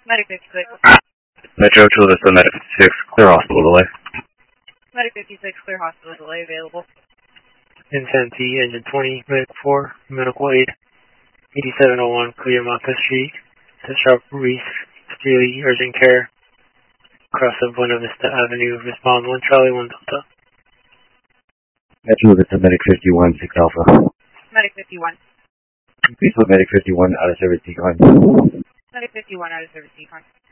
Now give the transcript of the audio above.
Medic 56. Metro to the Medic 56, clear hospital delay. Medic 56, clear hospital delay available. Insanity, engine 20, Medic 4, medical aid, 8701, clear Martha Street, to Sharp Reese, Steely, urgent care, cross of Buena Vista Avenue, respond 1 Charlie 1 Delta. Metro to the Medic 51, 6 Alpha. Medic 51. Please put Medic 51 out of service decon. Medic 51 out of service decon.